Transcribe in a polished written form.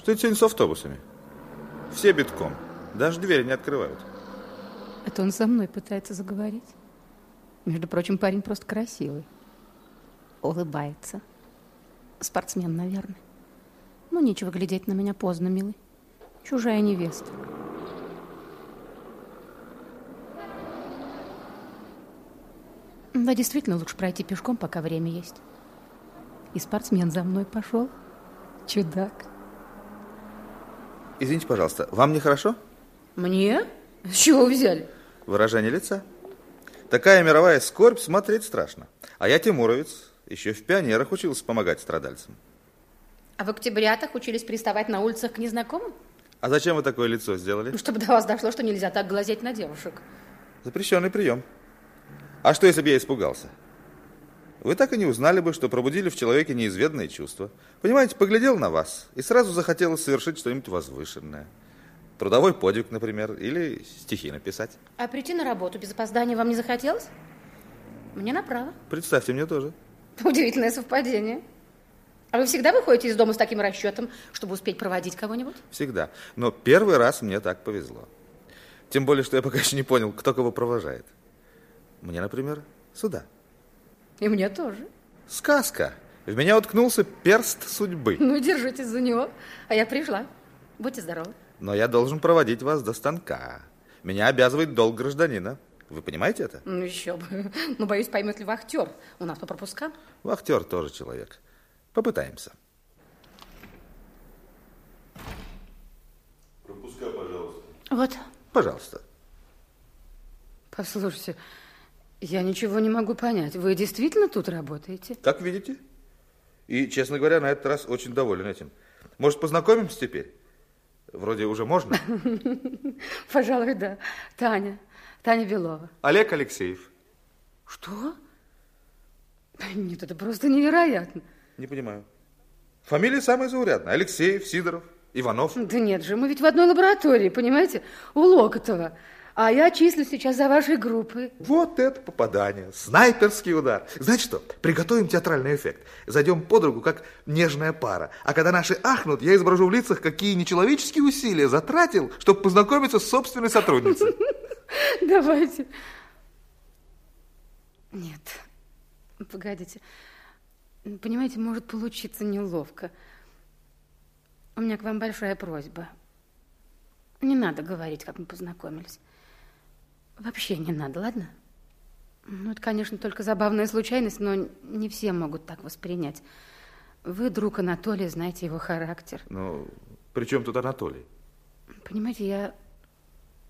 Что это сегодня с автобусами? Все битком. Даже двери не открывают. Это он со мной пытается заговорить. Между прочим, парень просто красивый. Улыбается. Спортсмен, наверное. Ну, нечего глядеть на меня поздно, милый. Чужая невеста. Да, действительно, лучше пройти пешком, пока время есть. И спортсмен за мной пошел. Чудак. Извините, пожалуйста, вам нехорошо? Мне? С чего вы взяли? Выражение лица. Такая мировая скорбь, смотреть страшно. А я тимуровец, еще в пионерах учился помогать страдальцам. А в октябрятах учились приставать на улицах к незнакомым? А зачем вы такое лицо сделали? Ну, чтобы до вас дошло, что нельзя так глазеть на девушек. Запрещенный прием. А что, если бы я испугался? Вы так и не узнали бы, что пробудили в человеке неизведанные чувства. Понимаете, поглядел на вас, и сразу захотелось совершить что-нибудь возвышенное. Трудовой подвиг, например, или стихи написать. А прийти на работу без опоздания вам не захотелось? Мне направо. Представьте, мне тоже. Удивительное совпадение. А вы всегда выходите из дома с таким расчетом, чтобы успеть проводить кого-нибудь? Всегда. Но первый раз мне так повезло. Тем более, что я пока еще не понял, кто кого провожает. Мне, например, сюда. И мне тоже. Сказка. В меня уткнулся перст судьбы. Ну, держитесь за него. А я пришла. Будьте здоровы. Но я должен проводить вас до станка. Меня обязывает долг гражданина. Вы понимаете это? Ну, еще бы. Ну, боюсь, поймет ли вахтер. У нас по пропускам. Вахтер тоже человек. Попытаемся. Пропуска, пожалуйста. Вот. Пожалуйста. Послушайте, я ничего не могу понять. Вы действительно тут работаете? Как видите. И, честно говоря, на этот раз очень доволен этим. Может, познакомимся теперь? Вроде уже можно. Пожалуй, да. Таня Белова. Олег Алексеев. Что? Нет, это просто невероятно. Не понимаю. Фамилия самая заурядная. Алексеев, Сидоров, Иванов. Да нет же, мы ведь в одной лаборатории, понимаете? У Локотова. А я числюсь сейчас за вашей группой. Вот это попадание. Снайперский удар. Знаете что? Приготовим театральный эффект. Зайдем под руку, как нежная пара. А когда наши ахнут, я изображу в лицах, какие нечеловеческие усилия затратил, чтобы познакомиться с собственной сотрудницей. Давайте. Нет. Погодите. Понимаете, может получиться неловко. У меня к вам большая просьба. Не надо говорить, как мы познакомились. Вообще не надо, ладно? Ну, это, конечно, только забавная случайность, но не все могут так воспринять. Вы друг Анатолия, знаете его характер. Ну, при чем тут Анатолий? Понимаете, я